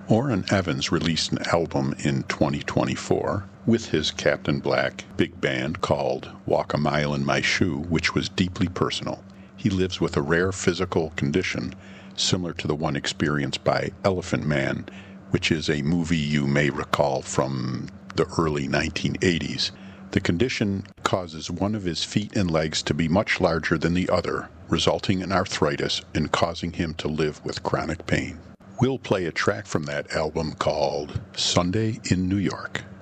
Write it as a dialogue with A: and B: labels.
A: Orrin Evans released an album in 2024 with his Captain Black big band called Walk a Mile in My Shoe, which was deeply personal. He lives with a rare physical condition similar to the one experienced by Elephant Man, which is a movie you may recall from the early 1980s. The condition causes one of his feet and legs to be much larger than the other, resulting in arthritis and causing him to live with chronic pain. We'll play a track from that album called Sunday in New York.